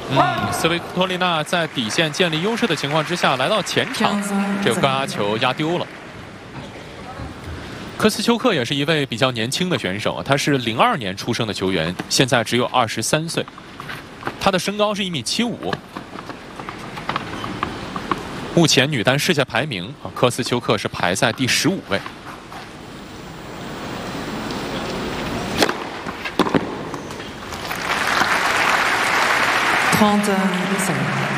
斯维托利娜在底线建立优势的情况之下，来到前场，这个高压球压丢了。科斯丘克也是一位比较年轻的选手，他是02年出生的球员，现在只有23岁。他的身高是1.75米。目前女单世界排名，科斯丘克是排在第15位。 30 seconds。